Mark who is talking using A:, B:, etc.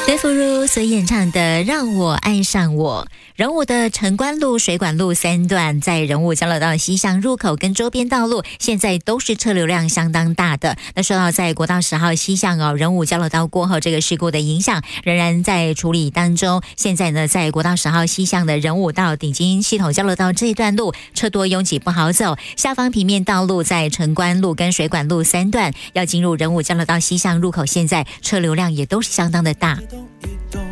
A: 德芙如所演唱的《让我爱上我》。仁武的城关路、水管路3段，在仁武交流道西向入口跟周边道路，现在都是车流量相当大的。那说到在国道10号西向仁武交流道过后，这个事故的影响仍然在处理当中。现在呢，在国道10号西向的仁武到顶金系统交流道这一段路，车多拥挤不好走。下方平面道路在城关路跟水管路3段，要进入仁武交流道西向入口，现在车流量也都是相当的大。